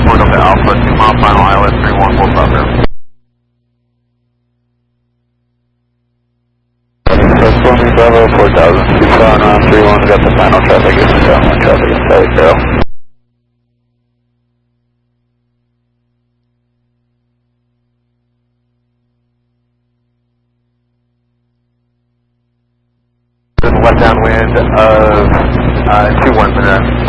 Delta Alpha, 2 mile final ILS 31, full stop there. Transforming Bravo 4000, keep flying around 31, got the final traffic, it's downwind traffic, it's Kelly Carroll. Left downwind of 21 for that.